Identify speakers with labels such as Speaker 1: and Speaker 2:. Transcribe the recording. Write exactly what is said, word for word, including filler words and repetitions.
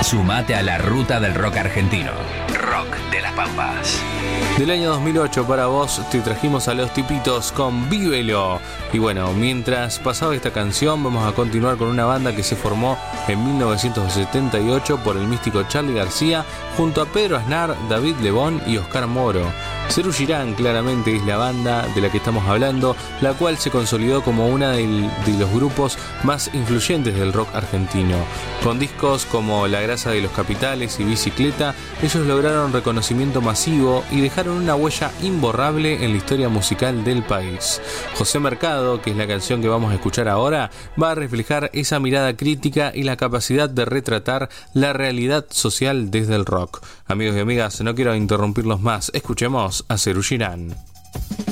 Speaker 1: Sumate a la ruta del rock argentino. Rock de las Pampas.
Speaker 2: Del año dos mil ocho para vos te trajimos a Los Tipitos con Vívelo. Y bueno, mientras pasaba esta canción vamos a continuar con una banda que se formó en mil novecientos setenta y ocho por el místico Charly García junto a Pedro Aznar, David Lebón y Oscar Moro. Serú Girán claramente es la banda de la que estamos hablando, la cual se consolidó como una de los grupos más influyentes del rock argentino. Con discos como La Grasa de los Capitales y Bicicleta, ellos lograron reconocimiento masivo y dejaron una huella imborrable en la historia musical del país. José Mercado, que es la canción que vamos a escuchar ahora, va a reflejar esa mirada crítica y la capacidad de retratar la realidad social desde el rock. Amigos y amigas, no quiero interrumpirlos más, escuchemos a Serú Girán.